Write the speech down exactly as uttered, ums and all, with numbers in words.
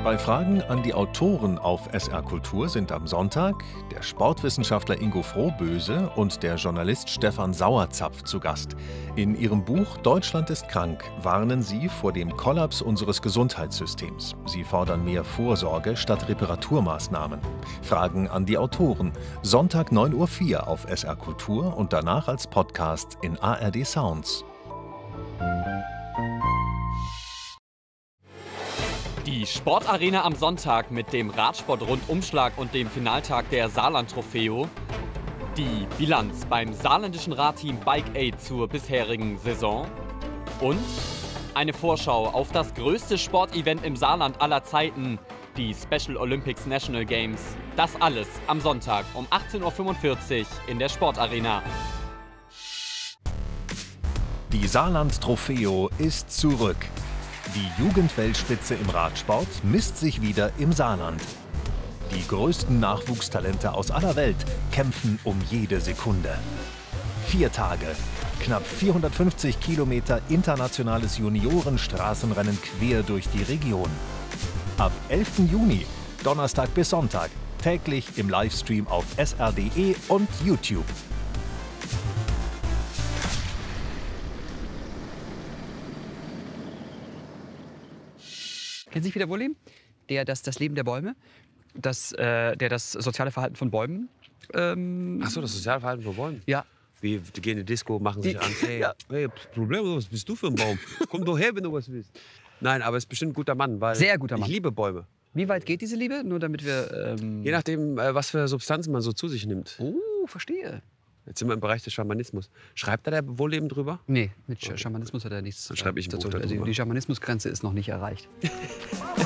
Bei Fragen an die Autoren auf S R Kultur sind am Sonntag der Sportwissenschaftler Ingo Frohböse und der Journalist Stefan Sauerzapf zu Gast. In ihrem Buch Deutschland ist krank warnen sie vor dem Kollaps unseres Gesundheitssystems. Sie fordern mehr Vorsorge statt Reparaturmaßnahmen. Fragen an die Autoren. Sonntag neun Uhr vier auf S R Kultur und danach als Podcast in A R D Sounds. Die Sportarena am Sonntag mit dem Radsport-Rundumschlag und dem Finaltag der Saarland-Trofeo. Die Bilanz beim saarländischen Radteam Bike Aid zur bisherigen Saison. Und eine Vorschau auf das größte Sportevent im Saarland aller Zeiten, die Special Olympics National Games. Das alles am Sonntag um achtzehn Uhr fünfundvierzig in der Sportarena. Die Saarland-Trofeo ist zurück. Die Jugendweltspitze im Radsport misst sich wieder im Saarland. Die größten Nachwuchstalente aus aller Welt kämpfen um jede Sekunde. Vier Tage, knapp vierhundertfünfzig Kilometer internationales Juniorenstraßenrennen quer durch die Region. Ab elften Juni, Donnerstag bis Sonntag, täglich im Livestream auf S R punkt de und YouTube. Kennen Sie Peter Wohlleben? Der das, das Leben der Bäume, das, äh, der das soziale Verhalten von Bäumen. Ähm, Ach so, das soziale Verhalten von Bäumen? Ja. Wie, die gehen in die Disco, machen sich Die- an. Hey, Ja. hey, Problem, was bist du für ein Baum? Komm doch her, wenn du was willst. Nein, aber es ist bestimmt ein guter Mann, weil Sehr guter Mann. ich liebe Bäume. Wie weit geht diese Liebe? Nur damit wir. Ähm Je nachdem, äh, was für Substanzen man so zu sich nimmt. Oh, verstehe. Jetzt sind wir im Bereich des Schamanismus. Schreibt da der Wohlleben drüber? Nee, mit Sch- Schamanismus hat er nichts. Dann schreibe ich ein Buch dazu. Also darüber. die Schamanismusgrenze ist noch nicht erreicht.